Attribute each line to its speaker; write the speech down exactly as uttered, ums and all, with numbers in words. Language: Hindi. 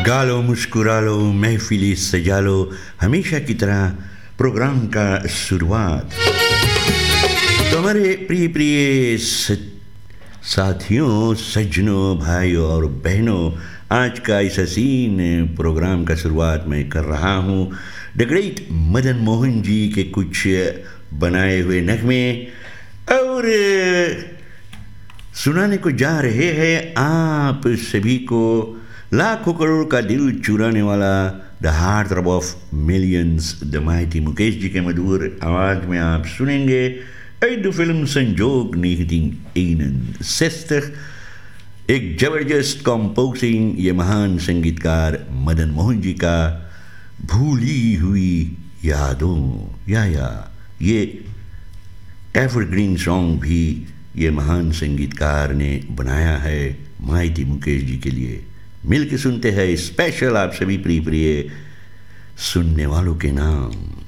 Speaker 1: गा लो मुस्कुरा लो महफिली सजा लो हमेशा की तरह प्रोग्राम का शुरुआत। तो हमारे प्रिय प्रिय साथियों, सज्जनों, भाइयों और बहनों, आज का इस हसीन प्रोग्राम का शुरुआत मैं कर रहा हूँ द ग्रेट मदन मोहन जी के कुछ बनाए हुए नगमे और सुनाने को जा रहे हैं आप सभी को लाखों करोड़ का दिल चुराने वाला the heart थ्रब of millions the mighty Mukesh ji के मधुर आवाज़ में आप सुनेंगे ऐड फिल्म संजोग निnegenhundertzestig एक ज़बरदस्त कंपोजिंग ये महान संगीतकार मदन मोहन जी का भूली हुई यादों या या ये एवरग्रीन सॉन्ग भी ये महान संगीतकार ने बनाया है माइटी मुकेश जी के लिए। मिल के सुनते हैं स्पेशल आप सभी प्रिय प्रिय सुनने वालों के नाम।